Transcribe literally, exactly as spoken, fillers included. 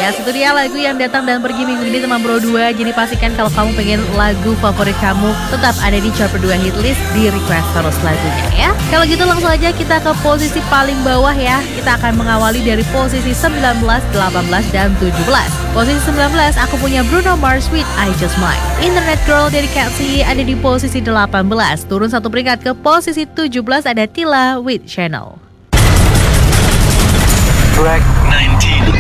Yes, itu dia lagu yang datang dan pergi minggu ini teman Bro dua. Jadi pastikan kalau kamu pengen lagu favorit kamu tetap ada di chart berdua hit list, di request terus lagunya ya. Kalau gitu langsung aja kita ke posisi paling bawah ya. Kita akan mengawali dari posisi sembilan belas, delapan belas, dan tujuh belas. Posisi sembilan belas aku punya Bruno Mars with I Just Might. Internet Girl dari Cassie ada di posisi delapan belas. Turun satu peringkat ke posisi tujuh belas ada Tila with Channel. Track sembilan belas.